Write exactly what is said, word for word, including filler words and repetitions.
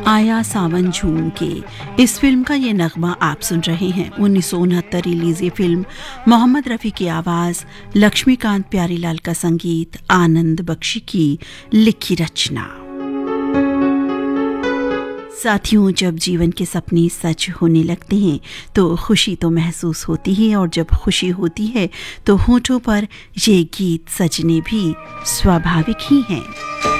आया सावन झूम के, इस फिल्म का ये नगमा आप सुन रहे हैं। उन्नीस सौ उनहत्तर रिलीज ये फिल्म, मोहम्मद रफ़ी की आवाज़, लक्ष्मीकांत प्यारीलाल का संगीत, आनंद बख्शी की लिखी रचना। साथियों, जब जीवन के सपने सच होने लगते हैं तो खुशी तो महसूस होती है, और जब खुशी होती है तो होठों पर ये गीत सजने भी स्वाभाविक ही हैं।